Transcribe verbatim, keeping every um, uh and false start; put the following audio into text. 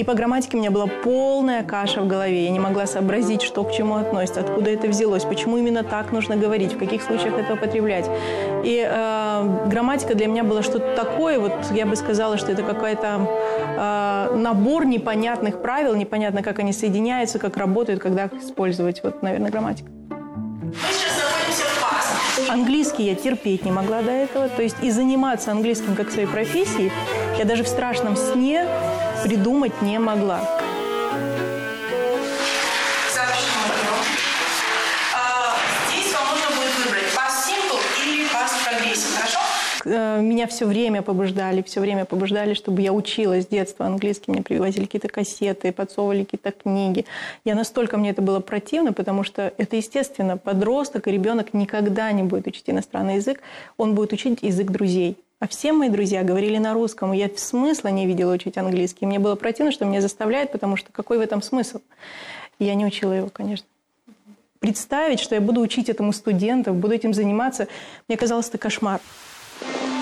И по грамматике у меня была полная каша в голове. Я не могла сообразить, что к чему относится, откуда это взялось, почему именно так нужно говорить, в каких случаях это употреблять. И э, грамматика для меня была что-то такое, вот я бы сказала, что это какой-то э, набор непонятных правил, непонятно, как они соединяются, как работают, когда их использовать. Вот, наверное, грамматика. Мы сейчас находимся в ПАС. Английский я терпеть не могла до этого. То есть и заниматься английским как своей профессией я даже в страшном сне придумать не могла. Здесь вам нужно будет выбрать Past Simple или Past Progressive, хорошо? Меня все время побуждали, все время побуждали, чтобы я училась с детства английский. Мне привозили какие-то кассеты, подсовывали какие-то книги. Я настолько мне это было противно, потому что это, естественно, подросток и ребенок никогда не будет учить иностранный язык, он будет учить язык друзей. А все мои друзья говорили на русском, и я смысла не видела учить английский. Мне было противно, что меня заставляют, потому что какой в этом смысл? И я не учила его, конечно. Представить, что я буду учить этому студентов, буду этим заниматься, мне казалось, это кошмар.